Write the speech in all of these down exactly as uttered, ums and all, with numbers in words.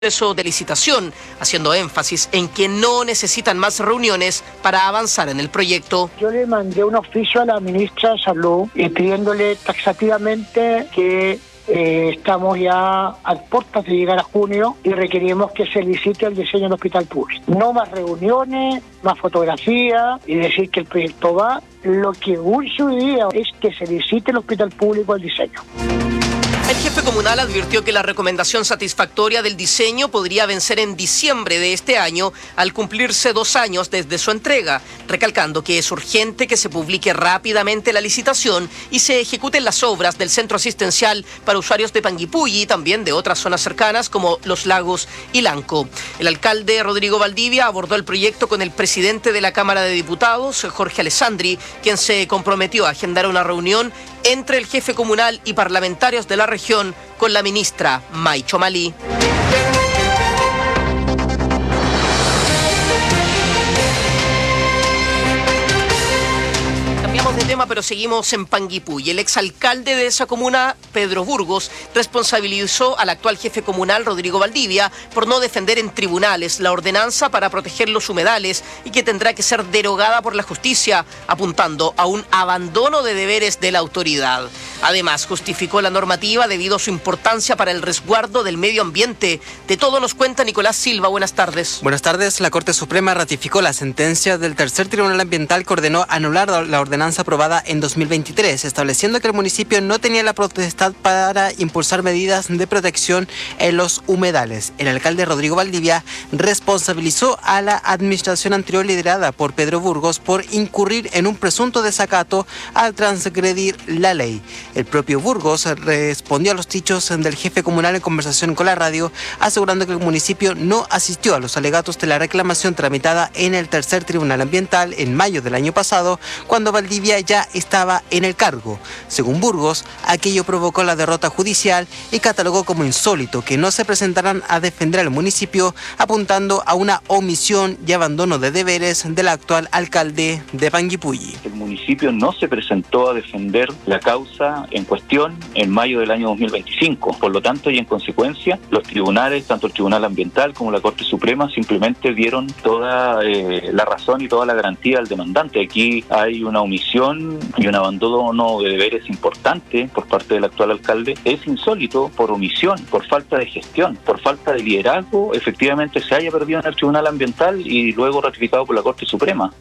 proceso de licitación, haciendo énfasis en que no necesitan más reuniones para avanzar en el proyecto. Yo le mandé un oficio a la ministra de Salud y pidiéndole taxativamente que eh, estamos ya a puertas de llegar a junio y requerimos que se licite el diseño del hospital público. No más reuniones, más fotografías y decir que el proyecto va. Lo que urge hoy día es que se licite el hospital público el diseño. El jefe comunal advirtió que la recomendación satisfactoria del diseño podría vencer en diciembre de este año al cumplirse dos años desde su entrega, recalcando que es urgente que se publique rápidamente la licitación y se ejecuten las obras del centro asistencial para usuarios de Panguipulli y también de otras zonas cercanas como Los Lagos y Lanco. El alcalde Rodrigo Valdivia abordó el proyecto con el presidente de la Cámara de Diputados, Jorge Alessandri, quien se comprometió a agendar una reunión entre el jefe comunal y parlamentarios de la región con la ministra May Chomalí. De tema, pero seguimos en Panguipulli. El exalcalde de esa comuna, Pedro Burgos, responsabilizó al actual jefe comunal, Rodrigo Valdivia, por no defender en tribunales la ordenanza para proteger los humedales y que tendrá que ser derogada por la justicia, apuntando a un abandono de deberes de la autoridad. Además, justificó la normativa debido a su importancia para el resguardo del medio ambiente. De todo nos cuenta Nicolás Silva. Buenas tardes. Buenas tardes. La Corte Suprema ratificó la sentencia del Tercer Tribunal Ambiental que ordenó anular la ordenanza aprobada en dos mil veintitrés, estableciendo que el municipio no tenía la potestad para impulsar medidas de protección en los humedales. El alcalde Rodrigo Valdivia responsabilizó a la administración anterior liderada por Pedro Burgos por incurrir en un presunto desacato al transgredir la ley. El propio Burgos respondió a los dichos del jefe comunal en conversación con la radio, asegurando que el municipio no asistió a los alegatos de la reclamación tramitada en el Tercer Tribunal Ambiental en mayo del año pasado, cuando Valdivia ya estaba en el cargo. Según Burgos, aquello provocó la derrota judicial y catalogó como insólito que no se presentaran a defender al municipio, apuntando a una omisión y abandono de deberes del actual alcalde de Panguipulli. El municipio no se presentó a defender la causa en cuestión en mayo del año dos mil veinticinco. Por lo tanto, y en consecuencia, los tribunales, tanto el Tribunal Ambiental como la Corte Suprema, simplemente dieron toda eh, la razón y toda la garantía al demandante. Aquí hay una omisión y un abandono de deberes importante por parte del actual alcalde. Es insólito por omisión, por falta de gestión, por falta de liderazgo, efectivamente se haya perdido en el Tribunal Ambiental y luego ratificado por la Corte Suprema.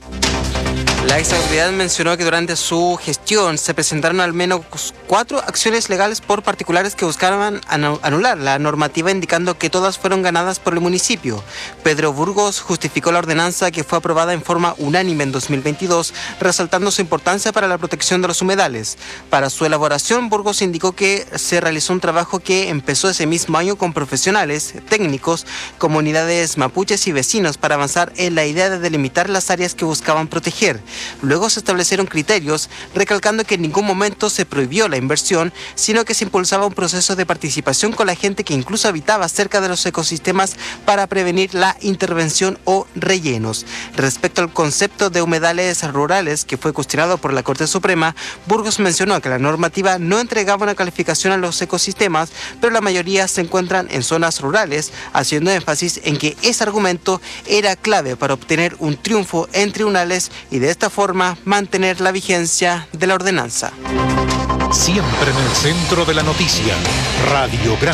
La exautoridad mencionó que durante su gestión se presentaron al menos cuatro acciones legales por particulares que buscaban anular la normativa, indicando que todas fueron ganadas por el municipio. Pedro Burgos justificó la ordenanza que fue aprobada en forma unánime en dos mil veintidós, resaltando su importancia para la protección de los humedales. Para su elaboración, Burgos indicó que se realizó un trabajo que empezó ese mismo año con profesionales, técnicos, comunidades mapuches y vecinos para avanzar en la idea de delimitar las áreas que buscaban proteger. Luego se establecieron criterios, recalcando que en ningún momento se prohibió la inversión, sino que se impulsaba un proceso de participación con la gente que incluso habitaba cerca de los ecosistemas para prevenir la intervención o rellenos. Respecto al concepto de humedales rurales, que fue cuestionado por la Corte Suprema, Burgos mencionó que la normativa no entregaba una calificación a los ecosistemas, pero la mayoría se encuentran en zonas rurales, haciendo énfasis en que ese argumento era clave para obtener un triunfo en tribunales y de esta forma mantener la vigencia de la ordenanza. Siempre en el centro de la noticia, Radiograma.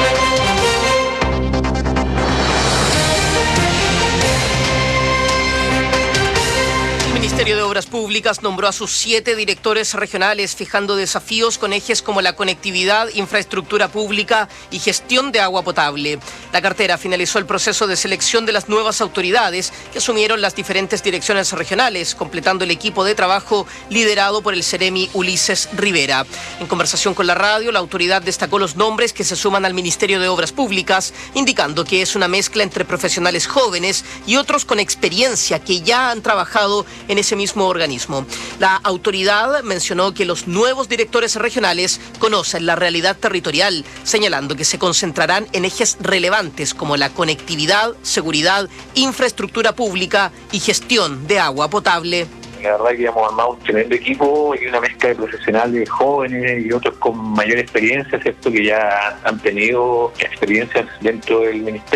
El Ministerio de Obras Públicas nombró a sus siete directores regionales, fijando desafíos con ejes como la conectividad, infraestructura pública y gestión de agua potable. La cartera finalizó el proceso de selección de las nuevas autoridades que asumieron las diferentes direcciones regionales, completando el equipo de trabajo liderado por el Seremi Ulises Rivera. En conversación con la radio, la autoridad destacó los nombres que se suman al Ministerio de Obras Públicas, indicando que es una mezcla entre profesionales jóvenes y otros con experiencia que ya han trabajado en ese mismo organismo. La autoridad mencionó que los nuevos directores regionales conocen la realidad territorial, señalando que se concentrarán en ejes relevantes como la conectividad, seguridad, infraestructura pública y gestión de agua potable. La verdad que habíamos armado un tremendo equipo y una mezcla de profesionales jóvenes y otros con mayor experiencia, ¿cierto? Que ya han tenido experiencias dentro del ministerio.